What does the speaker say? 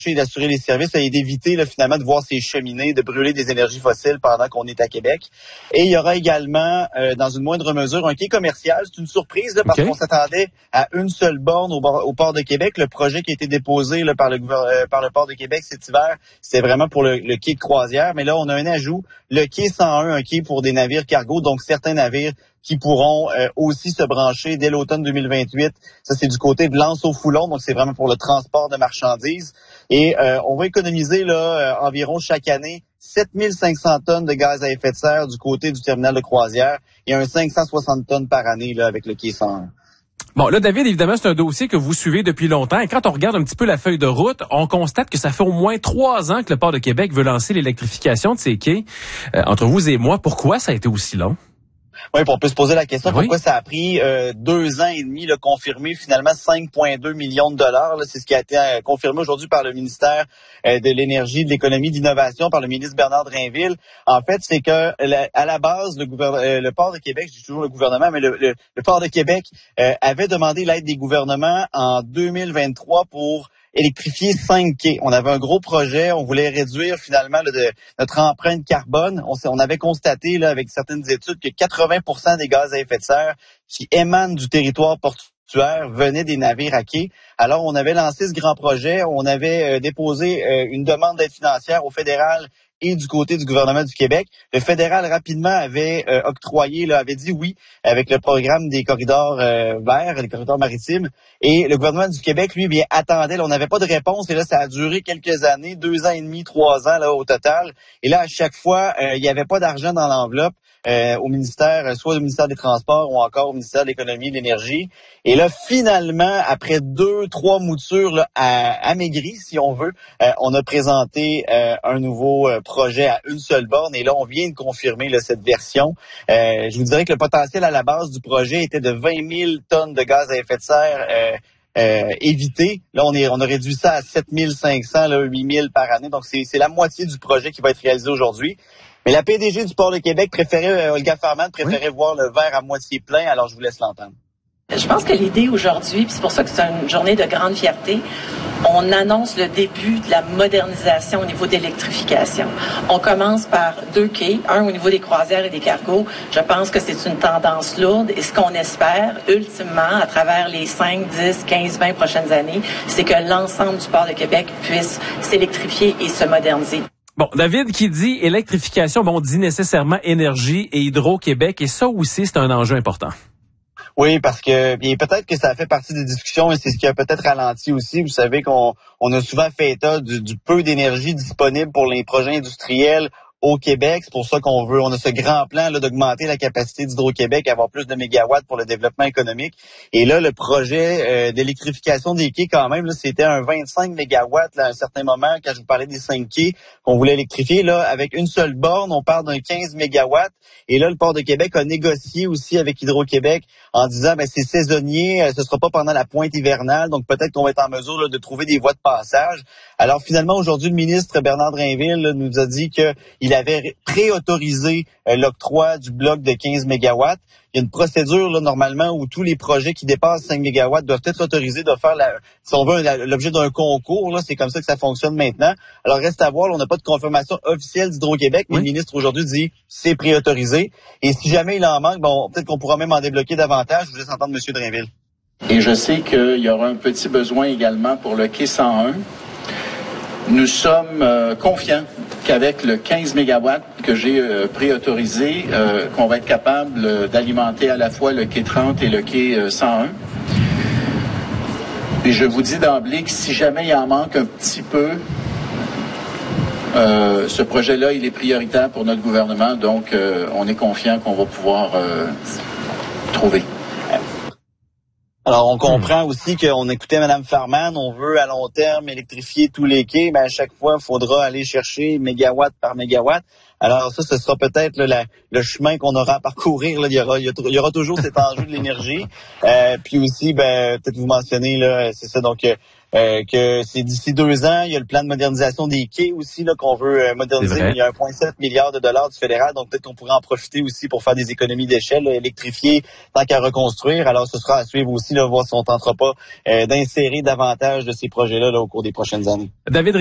et d'assurer les services et d'éviter là, finalement de voir ces cheminées, de brûler des énergies fossiles pendant qu'on est à Québec. Et il y aura également, dans une moindre mesure, un quai commercial. C'est une surprise là, parce qu'on s'attendait à une seule borne au port de Québec. Le projet qui a été déposé là, par le port de Québec cet hiver, c'était vraiment pour le quai de croisière. Mais là, on a un ajout, le quai 101, un quai pour des navires cargo, donc certains navires qui pourront aussi se brancher dès l'automne 2028. Ça, c'est du côté de L'Anse-au-Foulon, donc c'est vraiment pour le transport de marchandises. Et on va économiser là environ chaque année 7500 tonnes de gaz à effet de serre du côté du terminal de croisière et un 560 tonnes par année là avec le quai 101. Bon, là, David, évidemment, c'est un dossier que vous suivez depuis longtemps. Et quand on regarde un petit peu la feuille de route, on constate que ça fait au moins 3 ans que le port de Québec veut lancer l'électrification de ses quais. Entre vous et moi, pourquoi ça a été aussi long? Oui, on peut se poser la question pourquoi ça a pris 2 ans et demi de confirmer finalement 5,2 millions de dollars. Là, c'est ce qui a été confirmé aujourd'hui par le ministère de l'Énergie, de l'Économie, de l'Innovation, par le ministre Bernard Drainville. En fait, c'est que à la base, le port de Québec, je dis toujours le gouvernement, mais le port de Québec avait demandé l'aide des gouvernements en 2023 pour électrifier 5 quais. On avait un gros projet, on voulait réduire finalement notre empreinte carbone. On avait constaté là, avec certaines études que 80% des gaz à effet de serre qui émanent du territoire portuaire venaient des navires à quai. Alors, on avait lancé ce grand projet, on avait déposé une demande d'aide financière au fédéral et du côté du gouvernement du Québec. Le fédéral rapidement avait octroyé, avait dit oui avec le programme des corridors verts, les corridors maritimes. Et le gouvernement du Québec, lui, bien attendait. Là, on n'avait pas de réponse et là, ça a duré quelques années, 2 ans et demi, 3 ans là au total. Et là, à chaque fois, il n'y avait pas d'argent dans l'enveloppe. Au ministère, soit au ministère des Transports ou encore au ministère de l'Économie et de l'Énergie. Et là, finalement, après 2-3 moutures là, amaigries, si on veut, on a présenté un nouveau projet à une seule borne. Et là, on vient de confirmer là, cette version. Je vous dirais que le potentiel à la base du projet était de 20 000 tonnes de gaz à effet de serre évité. Là, on a réduit ça à 7 500, là, 8 000 par année. Donc, c'est la moitié du projet qui va être réalisé aujourd'hui. Mais la PDG du Port de Québec Olga Farman préférait voir le verre à moitié plein, alors je vous laisse l'entendre. Je pense que l'idée aujourd'hui, puis c'est pour ça que c'est une journée de grande fierté, on annonce le début de la modernisation au niveau d'électrification. On commence par 2 quais, un au niveau des croisières et des cargos. Je pense que c'est une tendance lourde et ce qu'on espère, ultimement, à travers les 5, 10, 15, 20 prochaines années, c'est que l'ensemble du Port de Québec puisse s'électrifier et se moderniser. Bon, David, qui dit électrification, on dit nécessairement énergie et Hydro-Québec, et ça aussi, c'est un enjeu important. Oui, parce que peut-être que ça fait partie des discussions et c'est ce qui a peut-être ralenti aussi. Vous savez qu'on a souvent fait état du peu d'énergie disponible pour les projets industriels au Québec. C'est pour ça on a ce grand plan là d'augmenter la capacité d'Hydro-Québec, avoir plus de mégawatts pour le développement économique. Et là, le projet d'électrification des quais, quand même, là, c'était un 25 mégawatts là, à un certain moment, quand je vous parlais des 5 quais qu'on voulait électrifier. Là, avec une seule borne, on part d'un 15 mégawatts. Et là, le Port de Québec a négocié aussi avec Hydro-Québec en disant, c'est saisonnier, ce sera pas pendant la pointe hivernale, donc peut-être qu'on va être en mesure là, de trouver des voies de passage. Alors finalement, aujourd'hui, le ministre Bernard Drainville là, nous a dit qu'il avait préautorisé l'octroi du bloc de 15 mégawatts. Il y a une procédure là, normalement où tous les projets qui dépassent 5 mégawatts doivent être autorisés, doivent faire si on veut l'objet d'un concours. Là, c'est comme ça que ça fonctionne maintenant. Alors reste à voir, là, on n'a pas de confirmation officielle d'Hydro-Québec, mais le ministre aujourd'hui dit c'est préautorisé. Et si jamais il en manque, peut-être qu'on pourra même en débloquer davantage. Je vous laisse entendre M. Drainville. Et je sais qu'il y aura un petit besoin également pour le quai 101. Nous sommes confiants qu'avec le 15 mégawatts que j'ai préautorisé, qu'on va être capable d'alimenter à la fois le quai 30 et le quai 101. Et je vous dis d'emblée que si jamais il en manque un petit peu, ce projet-là, il est prioritaire pour notre gouvernement, donc on est confiant qu'on va pouvoir trouver. Alors, on comprend aussi qu'on écoutait Mme Farman, on veut à long terme électrifier tous les quais, mais à chaque fois, il faudra aller chercher mégawatt par mégawatt. Alors ça, ce sera peut-être là, le chemin qu'on aura à parcourir. Là. Il y aura toujours cet enjeu de l'énergie. Puis aussi, peut-être vous mentionnez, là, c'est ça, donc que c'est d'ici 2 ans. Il y a le plan de modernisation des quais aussi là qu'on veut moderniser. Il y a 1,7 milliard de dollars du fédéral, donc peut-être qu'on pourrait en profiter aussi pour faire des économies d'échelle, électrifier tant qu'à reconstruire. Alors ce sera à suivre aussi, là, voir si on tentera pas d'insérer davantage de ces projets-là là, au cours des prochaines années. David